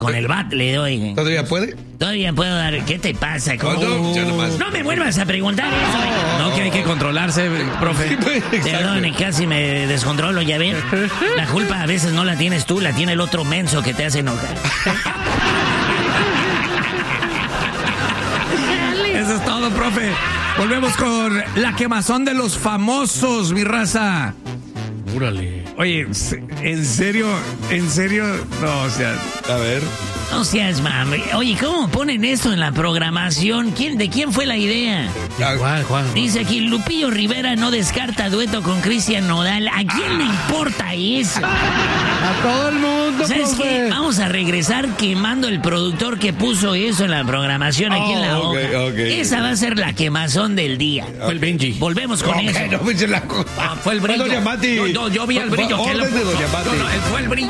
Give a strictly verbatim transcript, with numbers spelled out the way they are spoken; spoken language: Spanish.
Con el bat le doy. ¿Todavía puede? Todavía puedo dar. ¿Qué te pasa? No, no, ya nomás. No me vuelvas a preguntar eso. No, que hay que controlarse, profe. Perdón, casi me descontrolo, ya ven. La culpa a veces no la tienes tú, la tiene el otro menso que te hace enojar. Eso es todo, profe. Volvemos con la quemazón de los famosos, mi raza. Úrale. Oye, en serio, en serio, no, o sea... A ver... No seas mami. Oye, ¿cómo ponen esto en la programación? ¿Quién, ¿De quién fue la idea? Juan, Juan. Dice aquí, Lupillo Rivera no descarta dueto con Cristian Nodal. ¿A quién le importa eso? A todo el mundo, ¿Sabes profe. qué? Vamos a regresar quemando el productor que puso eso en la programación aquí Oh, en la hoja. okay, okay. Esa va a ser la quemazón del día. Fue el Benji. Volvemos con Ok, eso. no me eches la... Ah, fue el brillo. Fue Doña Mati. Yo, yo, yo vi el Fue- brillo. fue que lo orden de puso. Doña Mati. No, no, él fue el brillo.